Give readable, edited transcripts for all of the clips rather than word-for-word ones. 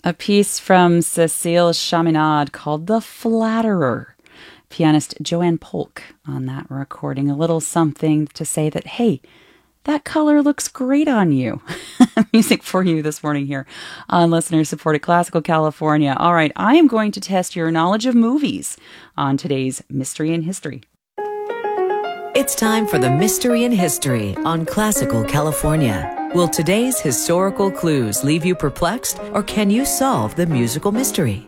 A piece from Cécile Chaminade called The Flatterer. Pianist Joanne Polk on that recording. A little something to say that, hey, that color looks great on you. Music for you this morning here on listener-supported Classical California. All right, I am going to test your knowledge of movies on today's Mystery in History. It's time for the Mystery in History on Classical California. Will today's historical clues leave you perplexed, or can you solve the musical mystery?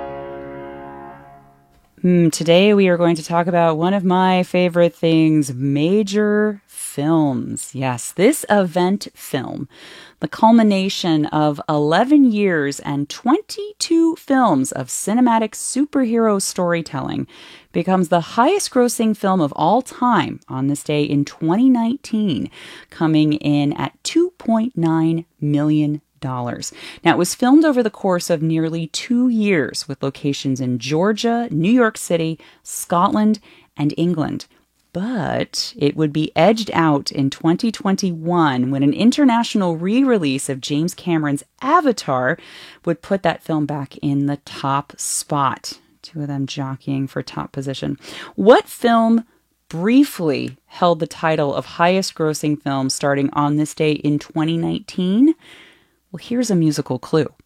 Today we are going to talk about one of my favorite things, major films. Yes, this event film, the culmination of 11 years and 22 films of cinematic superhero storytelling, becomes the highest grossing film of all time on this day in 2019, coming in at $2.9 million. Now, it was filmed over the course of nearly 2 years with locations in Georgia, New York City, Scotland, and England. But it would be edged out in 2021 when an international re-release of James Cameron's Avatar would put that film back in the top spot. Two of them jockeying for top position. What film briefly held the title of highest grossing film starting on this day in 2019? Well, here's a musical clue.